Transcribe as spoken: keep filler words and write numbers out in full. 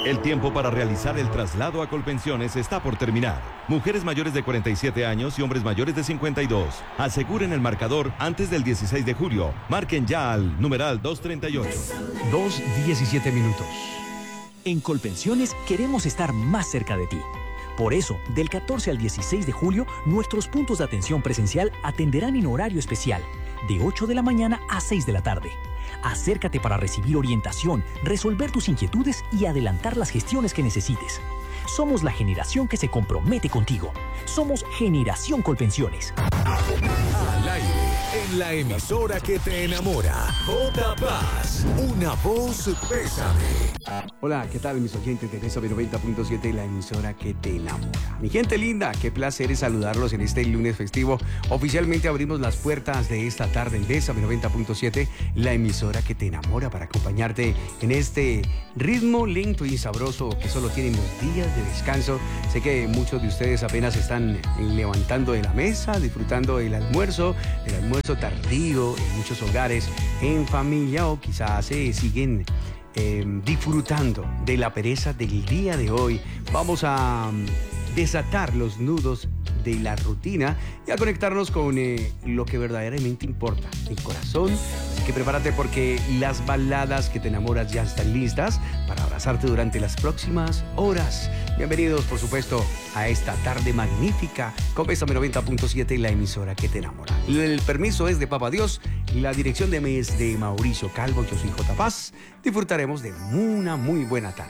El tiempo para realizar el traslado a Colpensiones está por terminar. Mujeres mayores de cuarenta y siete años y hombres mayores de cincuenta y dos. Aseguren el marcador antes del dieciséis de julio. Marquen ya al numeral doscientos treinta y ocho. dos diecisiete minutos. En Colpensiones queremos estar más cerca de ti. Por eso, del catorce al dieciséis de julio, nuestros puntos de atención presencial atenderán en horario especial, de ocho de la mañana a seis de la tarde. Acércate para recibir orientación, resolver tus inquietudes y adelantar las gestiones que necesites. Somos la generación que se compromete contigo. Somos Generación Colpensiones. Al aire, en la emisora que te enamora. J Paz, una voz Bésame. Hola, ¿qué tal mis oyentes de Bésame noventa punto siete, la emisora que te enamora? Mi gente linda, qué placer es saludarlos en este lunes festivo. Oficialmente abrimos las puertas de esta tarde en Bésame noventa punto siete, la emisora que te enamora, para acompañarte en este ritmo lento y sabroso que solo tienen los días de descanso. Sé que muchos de ustedes apenas están levantando de la mesa, disfrutando del almuerzo, del almuerzo tardío en muchos hogares, en familia, o quizás se eh, siguen eh, disfrutando de la pereza del día de hoy. Vamos a um, desatar los nudos de la rutina y a conectarnos con eh, lo que verdaderamente importa, el corazón. Así que prepárate, porque las baladas que te enamoras ya están listas para abrazarte durante las próximas horas. Bienvenidos, por supuesto, a esta tarde magnífica con Bésame noventa punto siete, la emisora que te enamora. El permiso es de Papá Dios, la dirección de mes de Mauricio Calvo. Yo soy J Paz. Disfrutaremos de una muy buena tarde.